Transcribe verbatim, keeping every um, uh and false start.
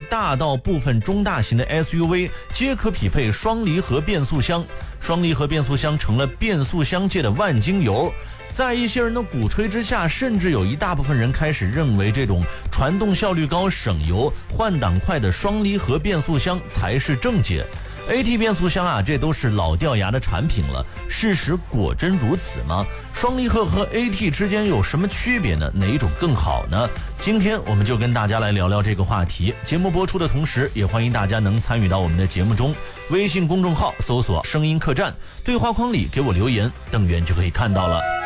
大到部分中大型的 S U V 皆可匹配双离合变速箱，双离合变速箱成了变速箱界的万金油。在一些人的鼓吹之下，甚至有一大部分人开始认为这种传动效率高、省油、换挡快的双离合变速箱才是正解。A T 变速箱啊，这都是老掉牙的产品了。事实果真如此吗？双离合和 A T 之间有什么区别呢？哪一种更好呢？今天我们就跟大家来聊聊这个话题。节目播出的同时，也欢迎大家能参与到我们的节目中。微信公众号搜索“声音客栈”，对话框里给我留言，邓源就可以看到了。